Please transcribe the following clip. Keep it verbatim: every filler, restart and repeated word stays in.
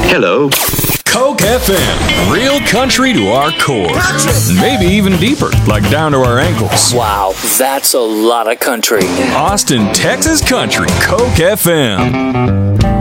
Hello. Coke F M, real country to our core. Maybe even deeper, like down to our ankles. Wow, that's a lot of country. Austin, Texas country, Coke F M.